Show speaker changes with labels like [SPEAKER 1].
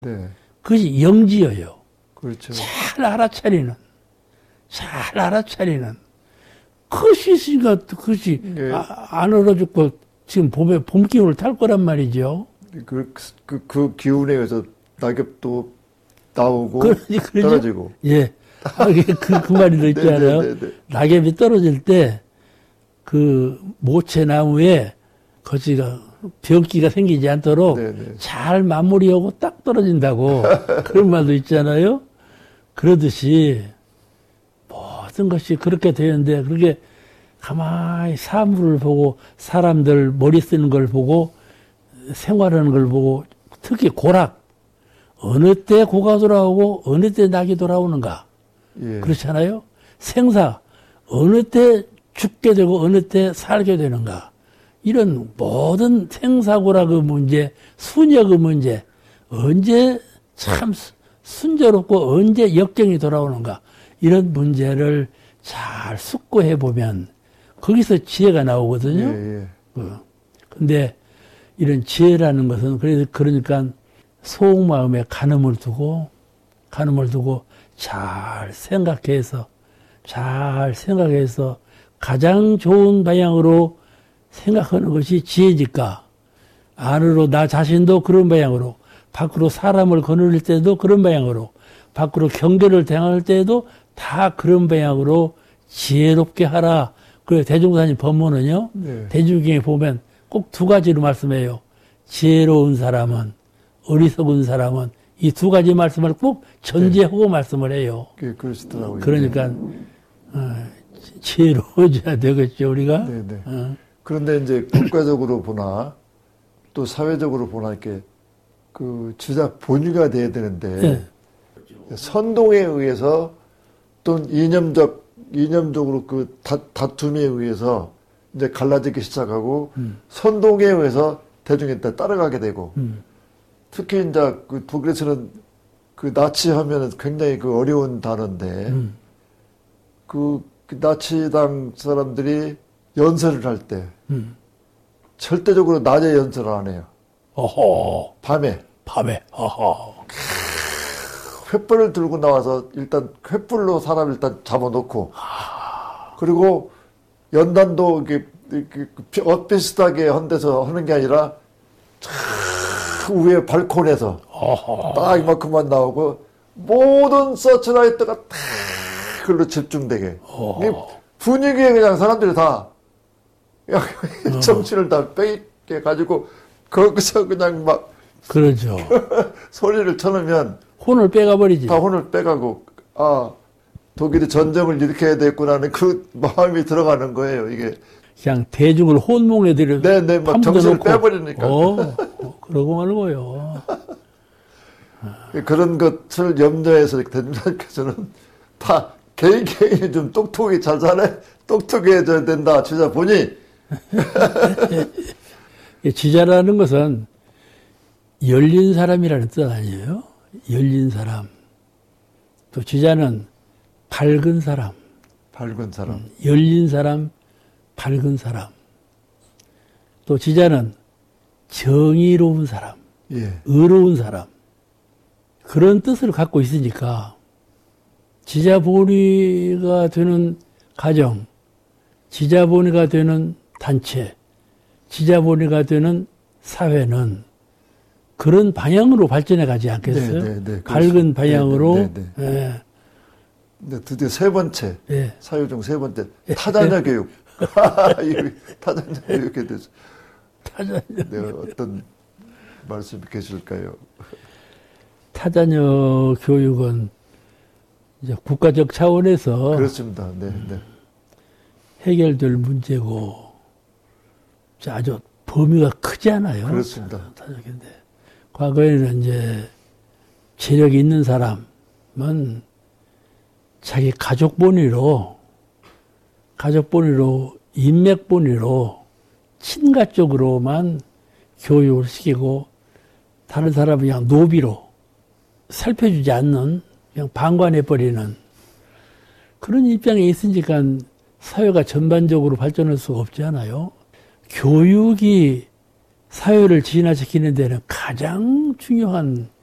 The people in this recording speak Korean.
[SPEAKER 1] 네.
[SPEAKER 2] 그것이 영지여요.
[SPEAKER 1] 그렇죠.
[SPEAKER 2] 잘 알아차리는. 그것이 있으니까 그것이
[SPEAKER 1] 네.
[SPEAKER 2] 안 얼어 죽고 지금 봄 기운을 탈 거란 말이죠.
[SPEAKER 1] 그 기운에 의해서 낙엽도 나오고
[SPEAKER 2] 그러죠?
[SPEAKER 1] 떨어지고.
[SPEAKER 2] 예. 그 말이 있잖아요. 낙엽이 떨어질 때 그 모채나무에 거지가 병기가 생기지 않도록
[SPEAKER 1] 네네.
[SPEAKER 2] 잘 마무리하고 딱 떨어진다고 그런 말도 있잖아요. 그러듯이 모든 것이 그렇게 되는데 그렇게 가만히 사물을 보고 사람들 머리 쓰는 걸 보고 생활하는 걸 보고 특히 고락 어느 때 고가 돌아오고 어느 때 낙이 돌아오는가
[SPEAKER 1] 예.
[SPEAKER 2] 그렇잖아요. 생사 어느 때 죽게 되고 어느 때 살게 되는가 이런 모든 생사고라 그 문제 수녀 그 문제 언제 참 순조롭고 언제 역경이 돌아오는가 이런 문제를 잘 숙고해 보면 거기서 지혜가 나오거든요.
[SPEAKER 1] 예.
[SPEAKER 2] 근데 이런 지혜라는 것은 그러니까 속마음에 간음을 두고 잘 생각해서 가장 좋은 방향으로 생각하는 것이 지혜니까 안으로 나 자신도 그런 방향으로 밖으로 사람을 거느릴 때도 그런 방향으로 밖으로 경계를 대항할 때도 다 그런 방향으로 지혜롭게 하라. 그래서 대종사님 법문은요.
[SPEAKER 1] 네.
[SPEAKER 2] 대중경에 보면 꼭 두 가지로 말씀해요. 지혜로운 사람은 어리석은 사람은 이 두 가지 말씀을 꼭 전제하고 말씀을 해요.
[SPEAKER 1] 그러시더라고요.
[SPEAKER 2] 그러니까 지혜로워져야 되겠죠 우리가.
[SPEAKER 1] 네네. 그런데 이제 국가적으로 보나 또 사회적으로 보나 이렇게 그 주작 본위가 돼야 되는데
[SPEAKER 2] 네.
[SPEAKER 1] 선동에 의해서 또는 이념적으로 그 다툼에 의해서 이제 갈라지기 시작하고 선동에 의해서 대중에 따라가게 되고 특히 이제 그 독일에서는 그 나치 하면은 굉장히 그 어려운 단어인데 그 나치당 사람들이 연설을 할 때 절대적으로 낮에 연설을 안 해요.
[SPEAKER 2] 어허.
[SPEAKER 1] 밤에.
[SPEAKER 2] 어허.
[SPEAKER 1] 횃불을 들고 나와서 일단 횃불로 사람을 일단 잡아놓고 그리고 연단도 이렇게 엇비슷하게 한 데서 하는 게 아니라 위에 발코니에서 딱 이만큼만 나오고 모든 서치라이트가 다 그걸로 집중되게 분위기에 그냥 사람들이 다 정신을 다 빼게 가지고 거기서 그냥 막
[SPEAKER 2] 그렇죠.
[SPEAKER 1] 소리를 쳐놓으면
[SPEAKER 2] 혼을 빼가버리지.
[SPEAKER 1] 다 혼을 빼가고 독일이 전쟁을 일으켜야 되겠구나는 그 마음이 들어가는 거예요. 이게
[SPEAKER 2] 그냥 대중을 혼몽해드려.
[SPEAKER 1] 네네 막 정신을 빼버리니까.
[SPEAKER 2] 그러고 말고요.
[SPEAKER 1] 그런 것을 염려해서 대중사님께서는 다 개인이 좀 똑똑해져야 된다. 진짜 보니
[SPEAKER 2] 지자라는 것은 열린 사람이라는 뜻 아니에요? 열린 사람. 또 지자는 밝은 사람.
[SPEAKER 1] 밝은 사람.
[SPEAKER 2] 열린 사람, 밝은 사람. 또 지자는 정의로운 사람.
[SPEAKER 1] 예.
[SPEAKER 2] 의로운 사람. 그런 뜻을 갖고 있으니까 지자본위가 되는 가정, 지자본위가 되는 단체, 지자본위가 되는 사회는 그런 방향으로 발전해 가지 않겠어요?
[SPEAKER 1] 네,
[SPEAKER 2] 밝은 방향으로.
[SPEAKER 1] 네, 드디어 세 번째,
[SPEAKER 2] 네.
[SPEAKER 1] 사유 중 세 번째, 타자녀 교육. 타자녀 교육에 대해서.
[SPEAKER 2] 타자녀.
[SPEAKER 1] 네, 어떤 말씀이 계실까요?
[SPEAKER 2] 타자녀 교육은 이제 국가적 차원에서
[SPEAKER 1] 그렇습니다. 네.
[SPEAKER 2] 해결될 문제고 아주 범위가 크지 않아요.
[SPEAKER 1] 그렇습니다.
[SPEAKER 2] 타자녀인데 과거에는 이제 재력이 있는 사람은 자기 가족 본위로 인맥 본위로 친가 쪽으로만 교육을 시키고 다른 사람은 그냥 노비로 살펴주지 않는 그냥 방관해버리는 그런 입장에 있으니까 사회가 전반적으로 발전할 수가 없지 않아요. 교육이 사회를 진화시키는 데는 가장 중요한